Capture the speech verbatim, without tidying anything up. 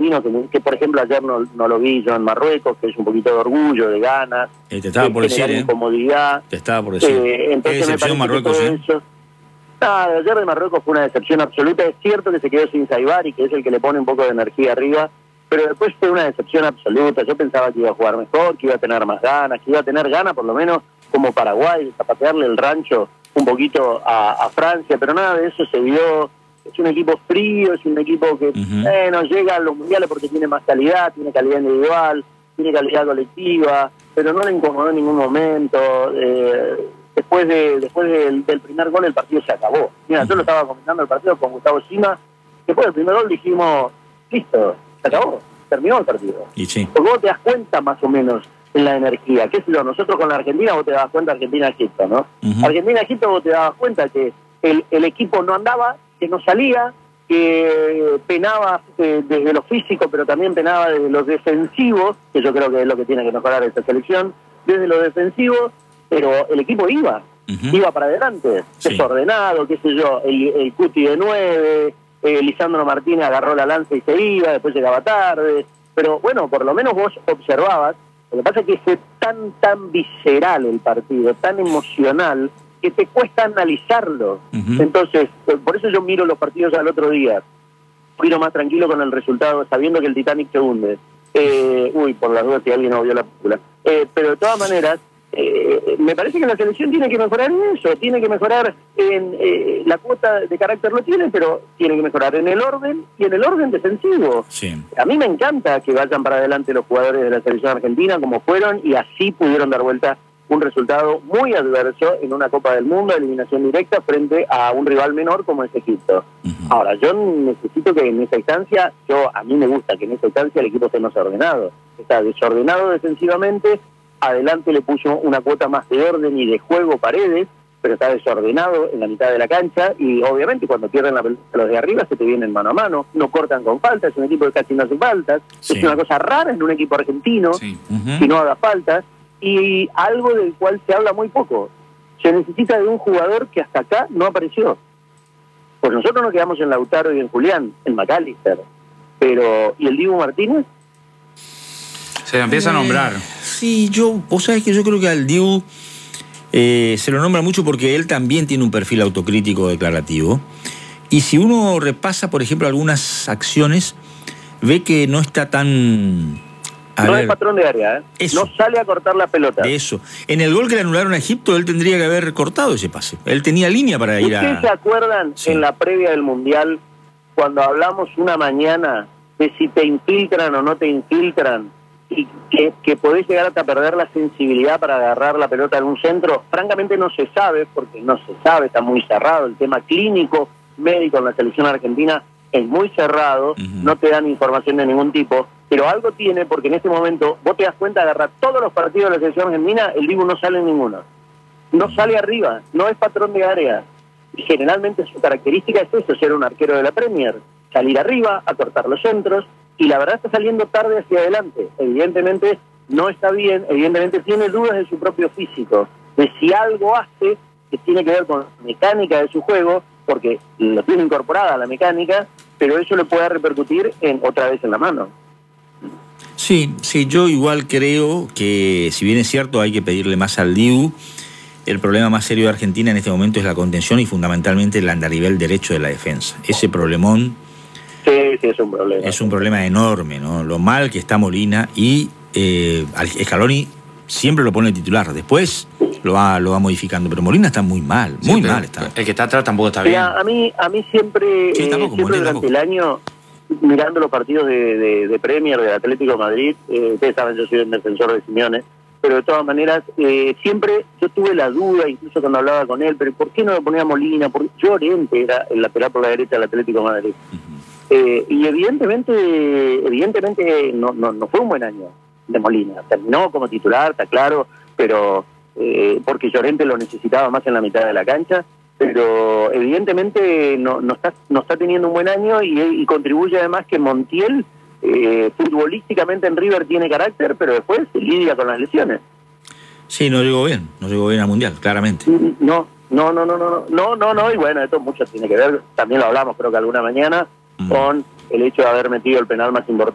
argentinos, que, que por ejemplo ayer no, no lo vi yo en Marruecos, que es un poquito de orgullo, de ganas, eh, te estaba de por decir, eh. incomodidad. Te estaba por decir. Eh, entonces Qué decepción Marruecos, que ¿eh? eso, nada, ayer de Marruecos fue una decepción absoluta. Es cierto que se quedó sin Saibari, que es el que le pone un poco de energía arriba, pero después fue una decepción absoluta. Yo pensaba que iba a jugar mejor, que iba a tener más ganas, que iba a tener ganas por lo menos como Paraguay, zapatearle el rancho un poquito a, a Francia, pero nada de eso se vio. Es un equipo frío, es un equipo que uh-huh. eh, no llega a los mundiales porque tiene más calidad, tiene calidad individual, tiene calidad colectiva, pero no le incomodó en ningún momento. Eh, después de después del, del primer gol el partido se acabó. Mira, uh-huh. yo lo estaba comentando el partido con Gustavo Sima. Después del primer gol dijimos, listo, se acabó, terminó el partido. Y sí. Porque vos te das cuenta más o menos en la energía. ¿Qué es lo? Nosotros con la Argentina vos te das cuenta Argentina-Egipto, ¿no? Uh-huh. Argentina-Egipto vos te dabas cuenta que el, el equipo no andaba, que no salía, que penaba eh, desde lo físico, pero también penaba desde los defensivos, que yo creo que es lo que tiene que mejorar esta selección, desde lo defensivo, pero el equipo iba, uh-huh. iba para adelante, sí. desordenado, qué sé yo, el, el Cuti de nueve, eh, Lisandro Martínez agarró la lanza y se iba, después llegaba tarde, pero bueno, por lo menos vos observabas. Lo que pasa es que fue tan, tan visceral el partido, tan emocional, que te cuesta analizarlo. Uh-huh. Entonces, por eso yo miro los partidos al otro día. Miro más tranquilo con el resultado, sabiendo que el Titanic se hunde. Eh, uy, por las dudas si alguien no vio la película. Eh, pero de todas maneras, eh, me parece que la selección tiene que mejorar en eso, tiene que mejorar en eh, la cuota de carácter lo tiene, pero tiene que mejorar en el orden y en el orden defensivo. Sí. A mí me encanta que vayan para adelante los jugadores de la selección argentina como fueron y así pudieron dar vuelta un resultado muy adverso en una Copa del Mundo de eliminación directa frente a un rival menor como es Egipto. Uh-huh. Ahora, yo necesito que en esa instancia, yo a mí me gusta que en esa instancia el equipo esté más ordenado. Está desordenado defensivamente, adelante le puso una cuota más de orden y de juego Paredes, pero está desordenado en la mitad de la cancha y obviamente cuando pierden la pelota los de arriba se te vienen mano a mano, no cortan con faltas, es un equipo que casi no hace faltas, sí. es una cosa rara en un equipo argentino, sí. uh-huh. que no haga faltas. Y algo del cual se habla muy poco. Se necesita de un jugador que hasta acá no apareció. Pues nosotros nos quedamos en Lautaro y en Julián, en McAllister. Pero, ¿y el Dibu Martínez? Se lo empieza eh, a nombrar. Sí, yo, vos sabés que yo creo que al Dibu eh, se lo nombra mucho porque él también tiene un perfil autocrítico declarativo. Y si uno repasa, por ejemplo, algunas acciones, ve que no está tan... A no ver, es patrón de área, ¿eh? Eso, no sale a cortar la pelota. Eso. En el gol que le anularon a Egipto, él tendría que haber cortado ese pase. Él tenía línea para ir a... ¿Ustedes se acuerdan sí. en la previa del Mundial cuando hablamos una mañana de si te infiltran o no te infiltran y que, que podés llegar hasta perder la sensibilidad para agarrar la pelota en un centro? Francamente no se sabe, porque no se sabe, está muy cerrado. El tema clínico, médico en la selección argentina es muy cerrado, uh-huh. no te dan información de ningún tipo. Pero algo tiene, porque en este momento vos te das cuenta, agarrar todos los partidos de la selección argentina, el Dibu no sale en ninguno. No sale arriba, no es patrón de área. Y generalmente su característica es eso, ser un arquero de la Premier. Salir arriba, a cortar los centros, y la verdad está saliendo tarde hacia adelante. Evidentemente no está bien, evidentemente tiene dudas de su propio físico, de si algo hace que tiene que ver con la mecánica de su juego, porque lo tiene incorporada la mecánica, pero eso le puede repercutir en otra vez en la mano. Sí, sí, yo igual creo que, si bien es cierto, hay que pedirle más al Dibu, el problema más serio de Argentina en este momento es la contención y fundamentalmente el andarivel derecho de la defensa. Ese problemón... Sí, sí, es un problema. Es un problema enorme, ¿no? Lo mal que está Molina y eh, Scaloni siempre lo pone titular. Después lo va, lo va modificando, pero Molina está muy mal, muy sí, mal está. El que está atrás tampoco está bien. Mira, a mí, a mí siempre, sí, eh, siempre Molina, durante tampoco. el año... mirando los partidos de, de, de Premier, del Atlético de Madrid, eh, ustedes saben, yo soy un defensor de Simeone, pero de todas maneras, eh, siempre yo tuve la duda, incluso cuando hablaba con él, pero ¿por qué no lo ponía Molina? Porque Llorente era el lateral por la derecha del Atlético de Madrid. Uh-huh. eh, y evidentemente, evidentemente no, no, no fue un buen año de Molina. Terminó como titular, está claro, pero eh, porque Llorente lo necesitaba más en la mitad de la cancha, pero evidentemente no, no, está, no está teniendo un buen año y, y contribuye además que Montiel eh, futbolísticamente en River tiene carácter, pero después lidia con las lesiones. Sí, no llegó bien, no llegó bien al Mundial, claramente. No, no, no, no, no, no, no, no, y bueno, esto mucho tiene que ver, también lo hablamos creo que alguna mañana, mm. con el hecho de haber metido el penal más importante